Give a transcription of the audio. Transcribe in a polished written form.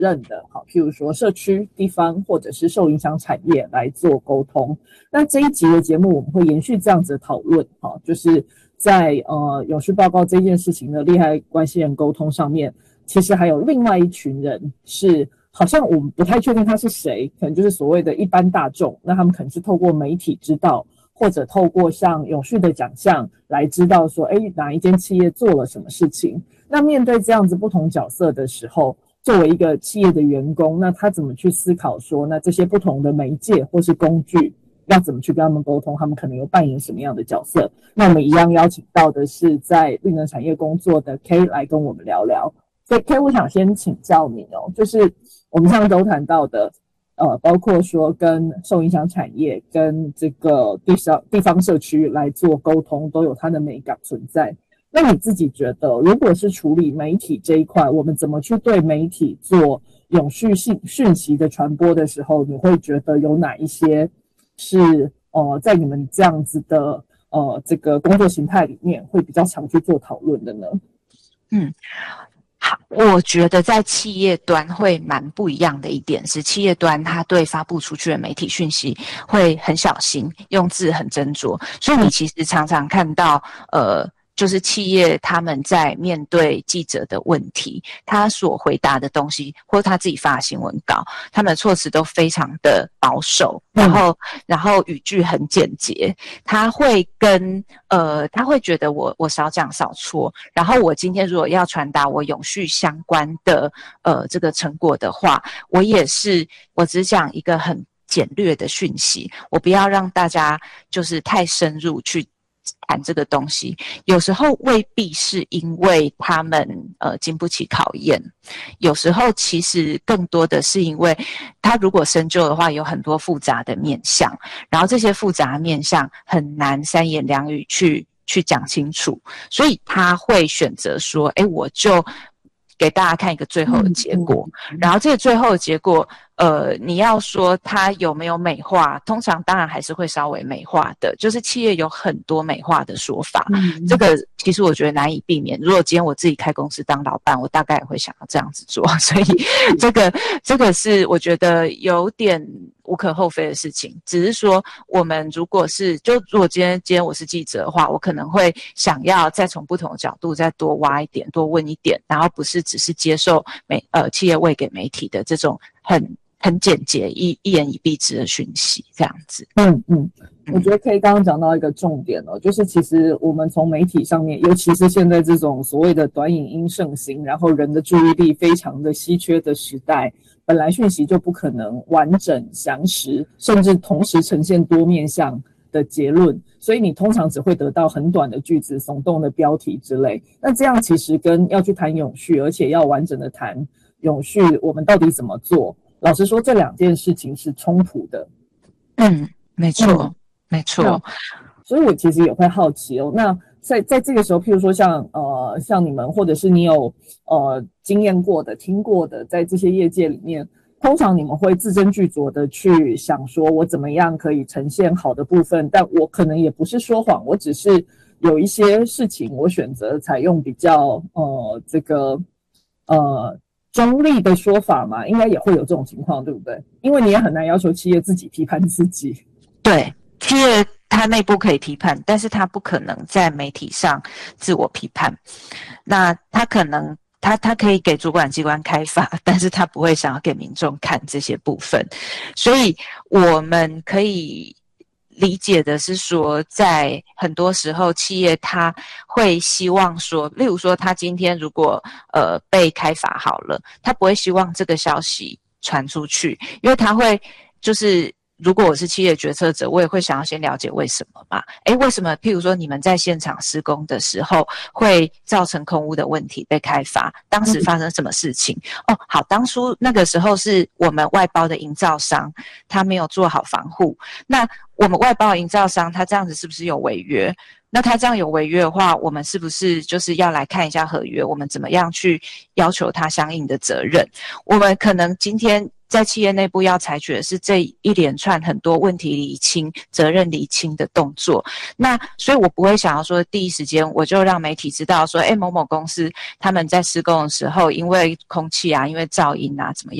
任的，好，譬如说社区、地方或者是受影响产业来做沟通。那这一集的节目我们会延续这样子的讨论，好，就是在永续报告这件事情的利害关系人沟通上面，其实还有另外一群人是好像我们不太确定他是谁，可能就是所谓的一般大众，那他们可能是透过媒体知道，或者透过像永续的奖项来知道说，哪一间企业做了什么事情。那面对这样子不同角色的时候，作为一个企业的员工，那他怎么去思考说，那这些不同的媒介或是工具要怎么去跟他们沟通，他们可能有扮演什么样的角色。那我们一样邀请到的是在绿能产业工作的 K 来跟我们聊聊。所以 K 我想先请教你就是我们上次都谈到的包括说跟受影响产业跟这个地方社区来做沟通都有它的美感存在。那你自己觉得如果是处理媒体这一块，我们怎么去对媒体做永续讯息的传播的时候，你会觉得有哪一些是在你们这样子的这个工作形态里面会比较常去做讨论的呢？ 好，我觉得在企业端会蛮不一样的一点是，企业端它对发布出去的媒体讯息会很小心，用字很斟酌，所以你其实常常看到就是企业他们在面对记者的问题，他所回答的东西，或他自己发的新闻稿，他们的措辞都非常的保守，然后语句很简洁，他会觉得我少讲少错，然后我今天如果要传达我永续相关的这个成果的话，我只讲一个很简略的讯息，我不要让大家就是太深入去谈这个东西，有时候未必是因为他们经不起考验，有时候其实更多的是因为他如果深究的话，有很多复杂的面向，然后这些复杂的面向很难三言两语去讲清楚，所以他会选择说，我就给大家看一个最后的结果，然后这个最后的结果你要说它有没有美化，通常当然还是会稍微美化的，就是企业有很多美化的说法，这个其实我觉得难以避免，如果今天我自己开公司当老板，我大概也会想要这样子做，所以这个是我觉得有点无可厚非的事情，只是说我们如果今天我是记者的话，我可能会想要再从不同的角度再多挖一点，多问一点，然后不是只是接受企业喂给媒体的这种很简洁一言以蔽之的讯息这样子。 我觉得可以刚刚讲到一个重点就是其实我们从媒体上面，尤其是现在这种所谓的短影音盛行，然后人的注意力非常的稀缺的时代，本来讯息就不可能完整详实，甚至同时呈现多面向的结论，所以你通常只会得到很短的句子、耸动的标题之类。那这样其实跟要去谈永续，而且要完整的谈永续我们到底怎么做，老实说这两件事情是冲突的。 没错没错。 所以我其实也会好奇那在这个时候，譬如说像你们或者是你有经验过的、听过的，在这些业界里面，通常你们会字斟句酌的去想说我怎么样可以呈现好的部分，但我可能也不是说谎，我只是有一些事情我选择采用比较中立的说法嘛，应该也会有这种情况，对不对？因为你也很难要求企业自己批判自己。 对，企业它内部可以批判，但是它不可能在媒体上自我批判。那它可能他可以给主管机关开发，但是他不会想要给民众看这些部分。所以我们可以理解的是说，在很多时候企业他会希望说，例如说他今天如果被开罚好了，他不会希望这个消息传出去，因为他会就是如果我是企业决策者，我也会想要先了解为什么嘛？为什么譬如说你们在现场施工的时候会造成空污的问题被开罚？当时发生什么事情？好，当初那个时候是我们外包的营造商他没有做好防护，那我们外包的营造商他这样子是不是有违约？那他这样有违约的话，我们是不是就是要来看一下合约，我们怎么样去要求他相应的责任？我们可能今天在企业内部要采取的是这一连串很多问题厘清、责任厘清的动作。那所以我不会想要说第一时间我就让媒体知道说，某某公司他们在施工的时候因为空气啊、因为噪音啊怎么样